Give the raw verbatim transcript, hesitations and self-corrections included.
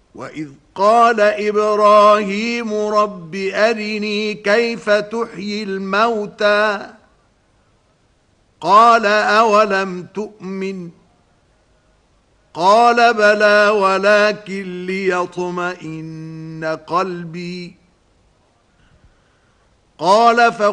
وإذ قال إبراهيم رب أرني كيف تحيي الموتى قال أولم تؤمن قال بلى ولكن ليطمئن قلبي قال